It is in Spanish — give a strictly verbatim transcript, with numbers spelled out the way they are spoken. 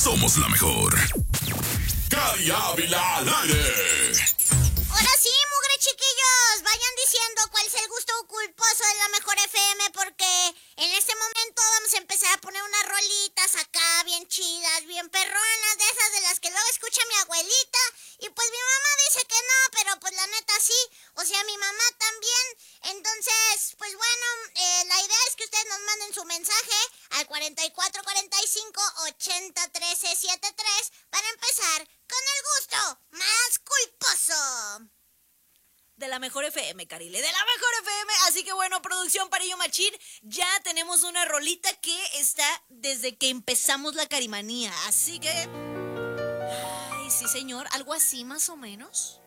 somos la mejor. Cari Ávila al aire. Ahora sí, mugre chiquillos, vayan diciendo cuál es el gusto culposo de la mejor F M, porque en este momento vamos a empezar a poner unas rolitas acá bien chidas, bien perronas, de esas de las que luego escucha mi abuelita, y pues mi mamá dice que no, pero pues la neta sí, o sea, mi mamá también. Entonces, pues bueno, eh, la idea es que ustedes nos manden su mensaje al cuarenta y cuatro cuarenta y cinco ochenta trece setenta y tres para empezar con el gusto más culposo de la mejor F M, Carile, de la mejor F M. Así que bueno, producción Parillo Machín, ya tenemos una rolita que está desde que empezamos la carimanía. Así que, ay, sí señor, algo así más o menos.